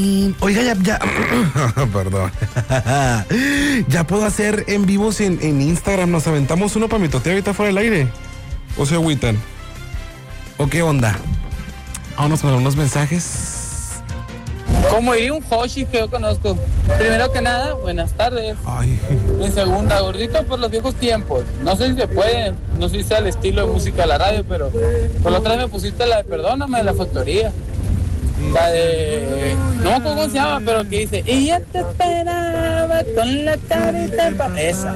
Oiga, ya. Perdón. Ya puedo hacer en vivos en Instagram. Nos aventamos uno para mi toteo ahorita fuera del aire. ¿O se agüitan? ¿O qué onda? Vámonos con unos mensajes. Como diría un Hoshi que yo conozco. Primero que nada, buenas tardes. Ay. En segunda, gordito por los viejos tiempos. No sé si se puede, no sé si sea el estilo de música de la radio, pero por la otra vez me pusiste la de Perdóname de La Factoría. La de... no me acuerdo cómo se llama, pero que dice y ya te esperaba con la carita esa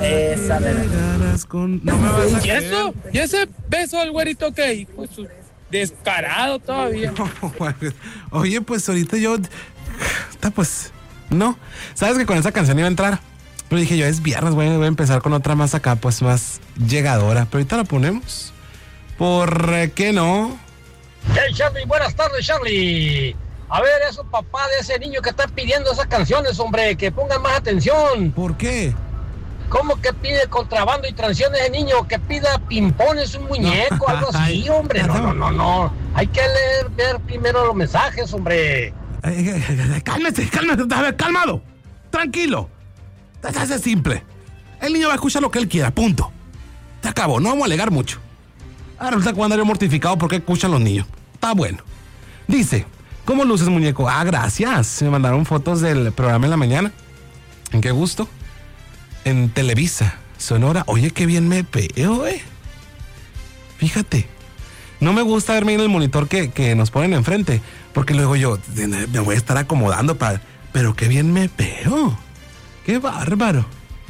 No me vas a ¿Y eso? ¿Y ese beso al güerito que pues descarado todavía? Oye, pues ahorita yo... pues... no. Sabes que con esa canción iba a entrar, pero dije yo, es viernes, voy a empezar con otra más acá, pues más llegadora. Pero ahorita la ponemos. ¿Por qué no? Hey Charlie, buenas tardes Charlie. A ver, eso papá de ese niño que está pidiendo esas canciones, hombre, que pongan más atención. ¿Por qué? ¿Cómo que pide contrabando y traiciones de niño? Que pida pimpones, un muñeco, algo así, hombre. No. Hay que ver primero los mensajes, hombre. Cálmese, a ver, calmado. Tranquilo. Es simple. El niño va a escuchar lo que él quiera, punto. Se acabó, no vamos a alegar mucho. Ahora resulta que andaría mortificado porque escuchan los niños. Está bueno. Dice, ¿cómo luces, muñeco? Ah, gracias. Me mandaron fotos del programa en la mañana. ¿En qué gusto? En Televisa, Sonora. Oye, qué bien me veo, Fíjate. No me gusta verme en el monitor que nos ponen enfrente, porque luego yo me voy a estar acomodando para... Pero qué bien me veo. Qué bárbaro.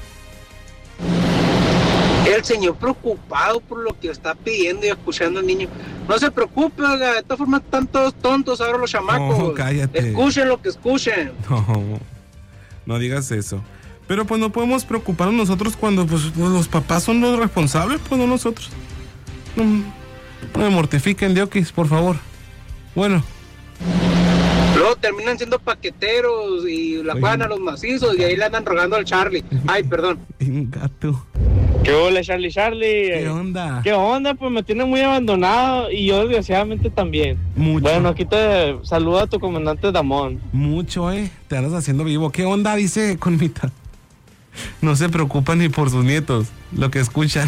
El señor preocupado por lo que está pidiendo y escuchando al niño. No se preocupe, de todas formas están todos tontos ahora los chamacos. No, cállate. Escuchen lo que escuchen. No digas eso. Pero pues no podemos preocuparnos nosotros cuando pues los papás son los responsables, pues no nosotros. No me mortifiquen, Diokis, por favor. Bueno. Luego terminan siendo paqueteros y la juegan a los macizos y ahí le andan rogando al Charlie. Ay, perdón. Gato. ¿Qué hola, Charlie? ¿Qué onda? ¿Qué onda? Pues me tiene muy abandonado y yo desgraciadamente también. Mucho. Bueno, aquí te saluda a tu comandante Damón. Mucho, te andas haciendo vivo. ¿Qué onda? Dice Conmita. No se preocupan ni por sus nietos, lo que escuchan.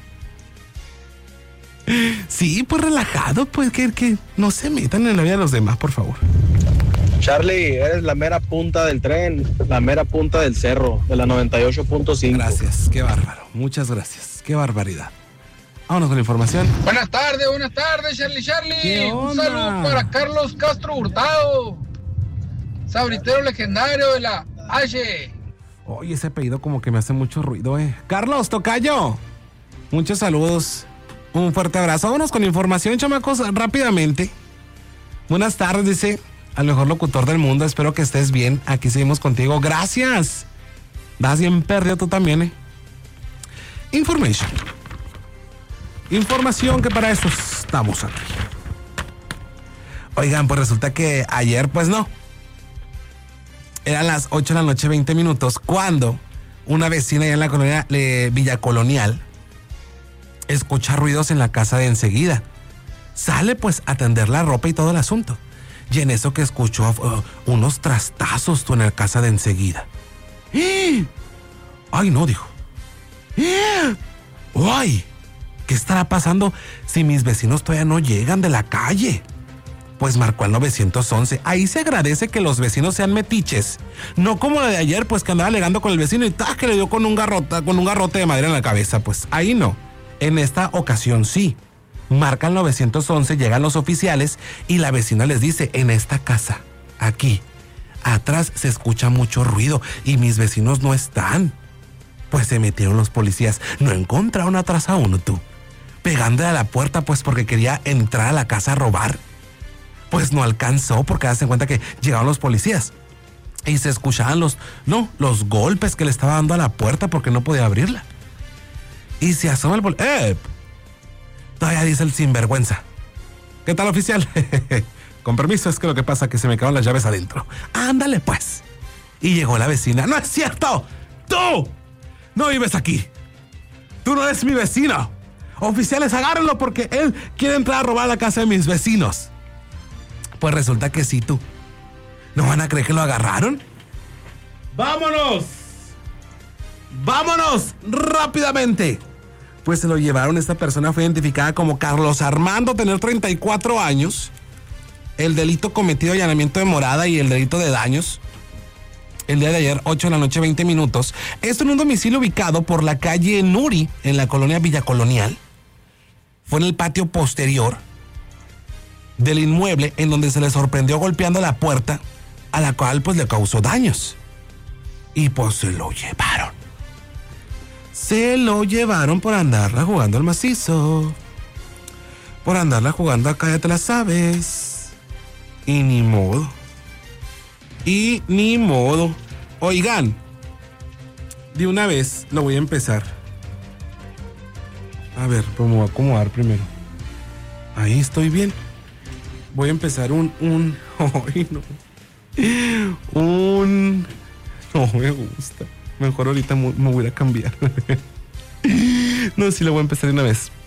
Sí, pues relajado, pues que no se metan en la vida de los demás, por favor. Charlie, eres la mera punta del tren, la mera punta del cerro, de la 98.5. Gracias, qué bárbaro, muchas gracias, qué barbaridad. Vámonos con la información. Buenas tardes, Charlie. ¿Qué onda? Un saludo para Carlos Castro Hurtado, sabritero legendario de la H. Oye, ese apellido como que me hace mucho ruido, Carlos, tocayo. Muchos saludos. Un fuerte abrazo. Vámonos con información, chamacos, rápidamente. Buenas tardes, dice al mejor locutor del mundo. Espero que estés bien. Aquí seguimos contigo. Gracias. Das bien perdido tú también, Información que para eso estamos aquí. Oigan, pues resulta que ayer, pues no. Eran las 8 de la noche, 20 minutos, cuando una vecina allá en la colonia Villa Colonial escucha ruidos en la casa de enseguida. Sale pues a tender la ropa y todo el asunto. Y en eso que escuchó unos trastazos tú en la casa de enseguida. Ay, no, dijo. Ay, ¿qué estará pasando si mis vecinos todavía no llegan de la calle? Pues marcó al 911. Ahí se agradece que los vecinos sean metiches. No como la de ayer, pues que andaba alegando con el vecino y que le dio con un garrote de madera en la cabeza. Pues ahí no. En esta ocasión sí. Marcan 911, llegan los oficiales y la vecina les dice, en esta casa, aquí, atrás se escucha mucho ruido y mis vecinos no están. Pues se metieron los policías, no encontraron atrás a uno tú, pegándole a la puerta pues porque quería entrar a la casa a robar. Pues no alcanzó porque hace cuenta que llegaron los policías y se escuchaban los golpes que le estaba dando a la puerta porque no podía abrirla. Y se asoma el policía. Todavía dice el sinvergüenza. ¿Qué tal, oficial? Con permiso, es que lo que pasa es que se me quedaron las llaves adentro. Ándale, pues. Y llegó la vecina. ¡No es cierto! ¡Tú! No vives aquí. Tú no eres mi vecino. Oficiales, agárrenlo porque él quiere entrar a robar la casa de mis vecinos. Pues resulta que sí, tú. ¿No van a creer que lo agarraron? ¡Vámonos! ¡Vámonos! ¡Rápidamente! Pues se lo llevaron. Esta persona fue identificada como Carlos Armando, tener 34 años. El delito cometido, allanamiento de morada, y el delito de daños. El día de ayer, 8 de la noche, 20 minutos. Esto en un domicilio ubicado por la calle Nuri, en la colonia Villa Colonial. Fue en el patio posterior del inmueble, en donde se le sorprendió golpeando la puerta, a la cual pues le causó daños. Y pues se lo llevaron. Se lo llevaron por andarla jugando al macizo. Por andarla jugando acá, ya te la sabes. Y ni modo. Y ni modo. Oigan, de una vez lo voy a empezar. A ver, pues me voy a acomodar primero. Ahí estoy bien. Voy a empezar un ay, no. No me gusta. Mejor ahorita me voy a cambiar. No, sí lo voy a empezar de una vez.